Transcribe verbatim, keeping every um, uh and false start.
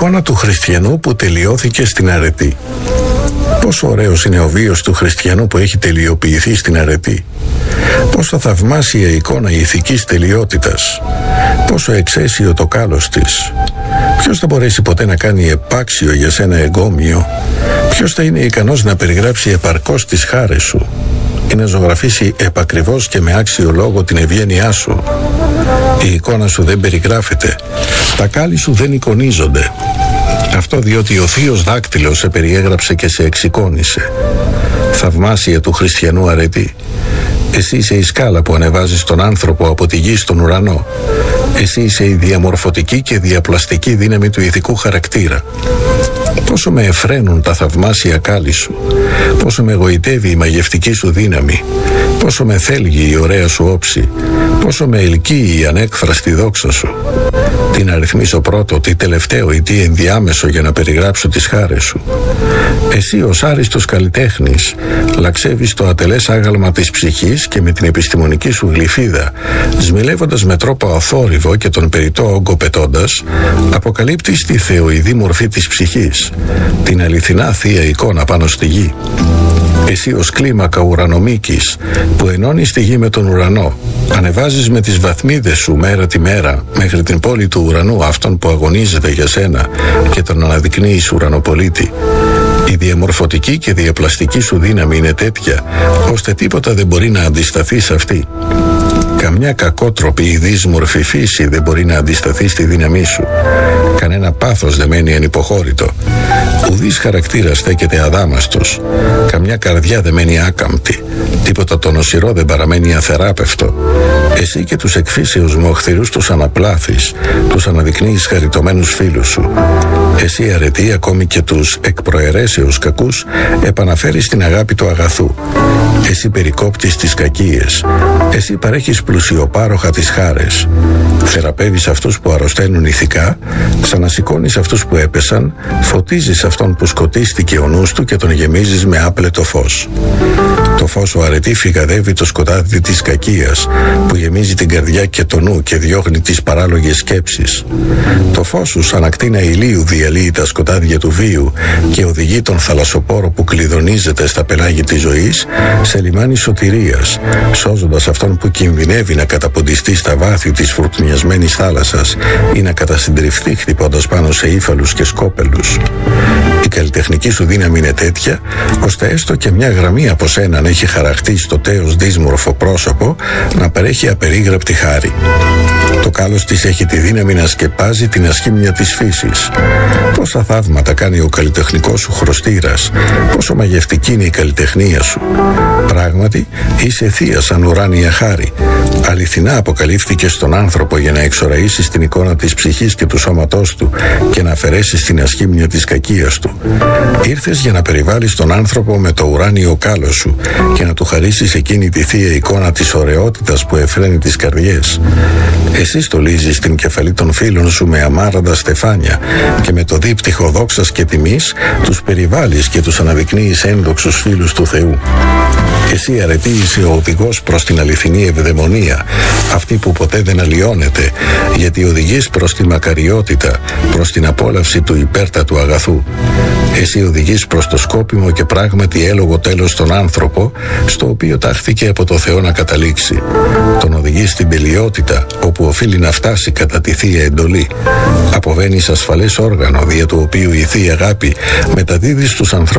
εικόνα του χριστιανού που τελειώθηκε στην αρετή. Πόσο ωραίος είναι ο βίος του χριστιανού που έχει τελειοποιηθεί στην αρετή. Πόσο θαυμάσια εικόνα ηθικής τελειότητας. Πόσο εξαίσιο το κάλος της. Ποιος θα μπορέσει ποτέ να κάνει επάξιο για σένα εγκόμιο? Ποιος θα είναι ικανός να περιγράψει επαρκώς τις χάρες σου ή να ζωγραφίσει επακριβώς και με άξιο λόγο την ευγένειά σου? Η εικόνα σου δεν περιγράφεται. Τα κάλλη σου δεν εικονίζονται. Αυτό διότι ο θείος δάκτυλος σε περιέγραψε και σε εξεικόνισε. Θαυμάσια του χριστιανού αρετή. Εσύ είσαι η σκάλα που ανεβάζεις τον άνθρωπο από τη γη στον ουρανό. Εσύ είσαι η διαμορφωτική και διαπλαστική δύναμη του ηθικού χαρακτήρα. Πόσο με εφραίνουν τα θαυμάσια κάλλη σου. Πόσο με γοητεύει η μαγευτική σου δύναμη. Πόσο με θέλγει η ωραία σου όψη. Πόσο με ελκύει η ανέκφραστη δόξα σου. Τι να ρυθμίσω πρώτο, τι τελευταίο ή τι ενδιάμεσο για να περιγράψω τις χάρες σου? Εσύ ως άριστος καλλιτέχνης λαξεύεις το ατελές άγαλμα της ψυχής και με την επιστημονική σου γλυφίδα, σμιλεύοντας με τρόπο αθόρυβο και τον περιττό όγκο πετώντας, αποκαλύπτεις τη θεοειδή μορφή της ψυχής, την αληθινά θεία εικόνα πάνω στη γη. Εσύ ως κλίμακα ουρανομίκης που ενώνεις τη γη με τον ουρανό, ανεβάζεις με τις βαθμίδες σου μέρα τη μέρα μέχρι την πόλη του ουρανού αυτόν που αγωνίζεται για σένα και τον αναδεικνύεις ουρανοπολίτη. Η διαμορφωτική και διαπλαστική σου δύναμη είναι τέτοια ώστε τίποτα δεν μπορεί να αντισταθεί σε αυτή. Καμιά κακότροπη ή δύσμορφη φύση δεν μπορεί να αντισταθεί στη δύναμή σου. Κανένα πάθος δεν μένει ανυποχώρητο. Ουδής χαρακτήρας στέκεται αδάμαστος. Καμιά καρδιά δεν μένει άκαμπτη. Τίποτα το νοσηρό δεν παραμένει αθεράπευτο. Εσύ και τους εκφύσεως μοχθηρούς τους αναπλάθεις, τους αναδεικνύεις χαριτωμένους φίλους σου. Εσύ αρετή ακόμη και τους εκ προαιρέσεως κακούς επαναφέρεις την αγάπη του αγαθού. Εσύ περικόπτεις τις κακίες. Εσύ παρέχεις πλουσιοπάροχα τις χάρες. Θεραπεύεις αυτούς που αρρωσταίνουν ηθικά, ξανασηκώνεις αυτούς που έπεσαν, φωτίζεις αυτόν που σκοτίστηκε ο νους του και τον γεμίζεις με άπλετο φως. Το φως σου αρετή φυγαδεύει το σκοτάδι της κακίας που γεμίζει την καρδιά και το νου και διώχνει τις παράλογες σκέψεις. Το φως σου σαν ακτίνα ηλίου διαλύει τα σκοτάδια του βίου και οδηγεί τον θαλασσοπόρο που κλειδονίζεται στα πελάγη της ζωής σε λιμάνι σωτηρίας, σώζοντας αυτόν που κινδυνεύει να καταποντιστεί στα βάθη της φουρτουνιασμένης θάλασσας ή να κατασυντριφθεί χτυπώντας πάνω σε ύφαλους και σκόπελους. Η καλλιτεχνική σου δύναμη είναι τέτοια ώστε έστω και μια γραμμή από σένα αν έχει χαραχτεί στο τέος δύσμορφο πρόσωπο να παρέχει απερίγραπτη χάρη. Το κάλος της έχει τη δύναμη να σκεπάζει την ασχήμια της φύσης. Πόσα θαύματα κάνει ο καλλιτεχνικός σου χρωστήρας, πόσο μαγευτική είναι η καλλιτεχνία σου. Πράγματι, είσαι θεία σαν ουράνια χάρη. Αληθινά αποκαλύφθηκες στον άνθρωπο για να εξοραΐσεις την εικόνα της ψυχής και του σώματός του και να αφαιρέσεις την ασχήμια της κακίας του. Ήρθες για να περιβάλλεις τον άνθρωπο με το ουράνιο κάλος σου και να του χαρίσεις εκείνη τη θεία εικόνα της ωραιότητας που εφραίνει τις καρδιές. Εσύ στολίζεις την κεφαλή των φίλων σου με αμάραντα στεφάνια και με το δίπτυχο δόξας και τιμής τους περιβάλλεις και τους αναδεικνύεις ένδοξους φίλους του Θεού. Εσύ αρετή είσαι ο οδηγός προς την αληθινή ευδαιμονία, αυτή που ποτέ δεν αλλοιώνεται, γιατί οδηγείς προς τη μακαριότητα, προς την απόλαυση του υπέρτατου αγαθού. Εσύ οδηγείς προς το σκόπιμο και πράγματι έλογο τέλος τον άνθρωπο, στο οποίο τάχθηκε από το Θεό να καταλήξει. Τον οδηγείς στην τελειότητα, όπου οφείλει να φτάσει κατά τη θεία εντολή. Αποβαίνεις ασφαλές όργανο, δια του οποίου η θεία αγάπη μεταδίδει στους ανθρώπους